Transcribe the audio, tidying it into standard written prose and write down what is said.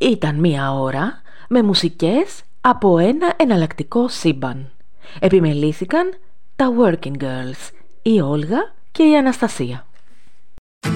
Ήταν μία ώρα με μουσικές από ένα εναλλακτικό σύμπαν. Επιμελήθηκαν τα Working Girls, η Όλγα και η Αναστασία.